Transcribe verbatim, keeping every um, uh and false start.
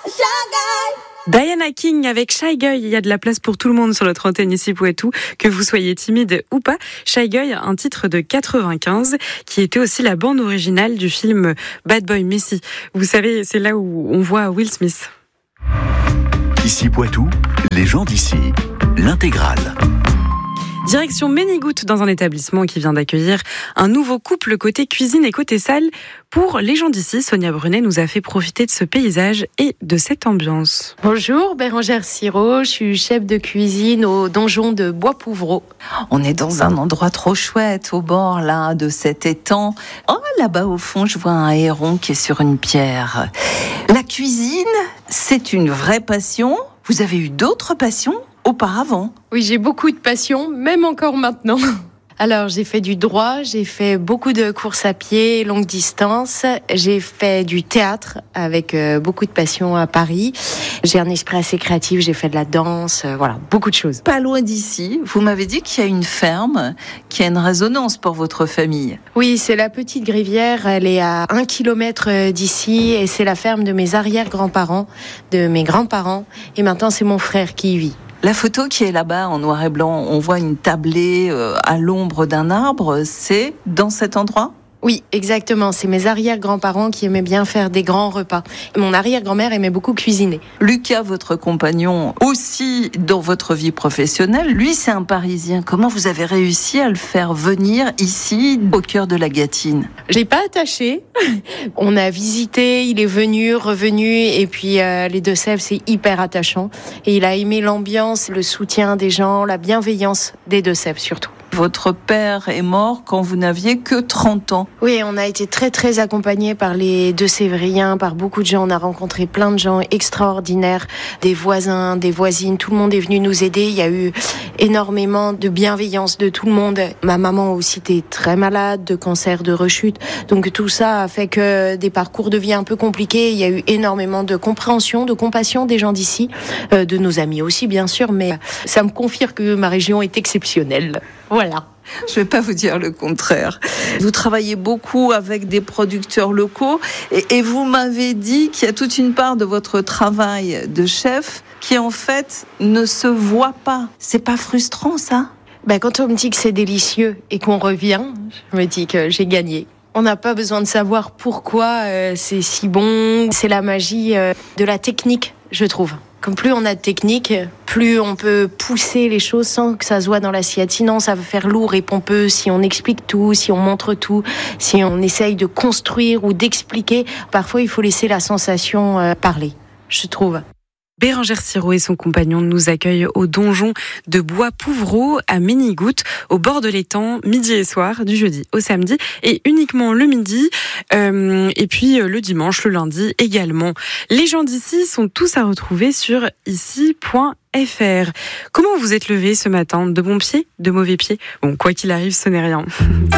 Diana King avec Shy Guy. Il y a de la place pour tout le monde sur notre antenne ici Poitou, que vous soyez timide ou pas. Shy Guy, un titre de quatre-vingt-quinze qui était aussi la bande originale du film Bad Boy Missy. Vous savez, c'est là où on voit Will Smith. Ici Poitou, les gens d'ici, l'intégrale. Direction Ménigout dans un établissement qui vient d'accueillir un nouveau couple côté cuisine et côté salle. Pour les gens d'ici, Sonia Brunet nous a fait profiter de ce paysage et de cette ambiance. Bonjour, Bérangère Sirot, je suis chef de cuisine au donjon de Bois-Pouvreau. On est dans un endroit trop chouette, au bord là de cet étang. Oh, là-bas au fond, je vois un héron qui est sur une pierre. La cuisine, c'est une vraie passion. Vous avez eu d'autres passions auparavant? Oui, j'ai beaucoup de passion, même encore maintenant. Alors, j'ai fait du droit, j'ai fait beaucoup de courses à pied, longue distance. J'ai fait du théâtre avec euh, beaucoup de passion à Paris. J'ai un esprit assez créatif, j'ai fait de la danse, euh, voilà, beaucoup de choses. Pas loin d'ici, vous m'avez dit qu'il y a une ferme qui a une résonance pour votre famille. Oui, c'est la Petite Grivière, elle est à un kilomètre d'ici et c'est la ferme de mes arrière-grands-parents, de mes grands-parents et maintenant c'est mon frère qui y vit. La photo qui est là-bas en noir et blanc, on voit une tablée à l'ombre d'un arbre, c'est dans cet endroit ? Oui, exactement. C'est mes arrière-grands-parents qui aimaient bien faire des grands repas. Mon arrière-grand-mère aimait beaucoup cuisiner. Lucas, votre compagnon, aussi dans votre vie professionnelle, lui c'est un Parisien. Comment vous avez réussi à le faire venir ici, au cœur de la Gâtine ? J'ai pas attaché. On a visité, il est venu, revenu, et puis euh, les Deux-Sèvres, c'est hyper attachant. Et il a aimé l'ambiance, le soutien des gens, la bienveillance des Deux-Sèvres surtout. Votre père est mort quand vous n'aviez que trente ans. Oui, on a été très très accompagnés par les Deux-Sévriens, par beaucoup de gens. On a rencontré plein de gens extraordinaires, des voisins, des voisines. Tout le monde est venu nous aider. Il y a eu énormément de bienveillance de tout le monde. Ma maman aussi était très malade, de cancer, de rechute. Donc tout ça a fait que des parcours de vie un peu compliqués. Il y a eu énormément de compréhension, de compassion des gens d'ici, euh, de nos amis aussi bien sûr. Mais ça me confirme que ma région est exceptionnelle. Voilà. Je ne vais pas vous dire le contraire. Vous travaillez beaucoup avec des producteurs locaux et, et vous m'avez dit qu'il y a toute une part de votre travail de chef qui en fait ne se voit pas. C'est pas frustrant ça ? Ben, quand on me dit que c'est délicieux et qu'on revient, je me dis que j'ai gagné. On n'a pas besoin de savoir pourquoi euh, c'est si bon. C'est la magie euh, de la technique, je trouve. Comme plus on a de technique, plus on peut pousser les choses sans que ça se voit dans l'assiette. Sinon, ça va faire lourd et pompeux si on explique tout, si on montre tout, si on essaye de construire ou d'expliquer. Parfois, il faut laisser la sensation euh, parler, je trouve. Bérangère Sirot et son compagnon nous accueillent au donjon de Bois-Pouvreau à Ménigout, au bord de l'étang, midi et soir, du jeudi au samedi, et uniquement le midi, euh, et puis le dimanche, le lundi également. Les gens d'ici sont tous à retrouver sur ici point f r. Comment vous êtes levé ce matin ? De bons pieds ? De mauvais pieds ? Bon, quoi qu'il arrive, ce n'est rien.